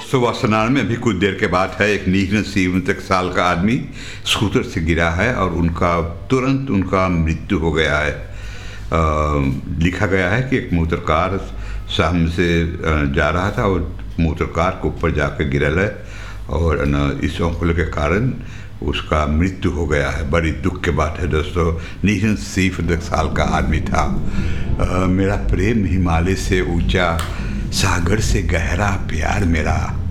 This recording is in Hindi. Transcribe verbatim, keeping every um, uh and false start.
दोस्तों वासनान में अभी कुछ देर के बाद है, एक नील सीवंतक साल का आदमी स्कूटर से गिरा है और उनका तुरंत उनका मृत्यु हो गया है। आ, लिखा गया है कि एक मोटर कार सामने से जा रहा था और मोटर कार के ऊपर जाकर गिरल है और न इस अंकुल के कारण उसका मृत्यु हो गया है। बड़ी दुख के बात है दोस्तों। नील सीवंतक साल का आदमी था। आ, मेरा प्रेम हिमालय से ऊंचा, सागर से गहरा प्यार मेरा।